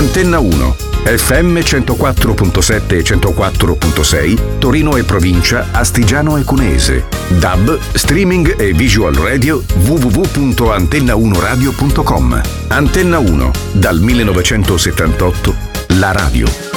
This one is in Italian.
Antenna 1, FM 104.7 e 104.6, Torino e provincia, Astigiano e Cuneese. DAB, streaming e visual radio, www.antenna1radio.com. Antenna 1, dal 1978, la radio.